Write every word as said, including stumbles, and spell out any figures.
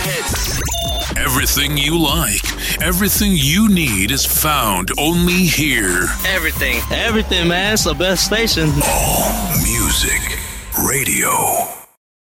Hits. Everything you like, everything you need is found only here. Everything. Everything, man. It's the best station. All Music Radio.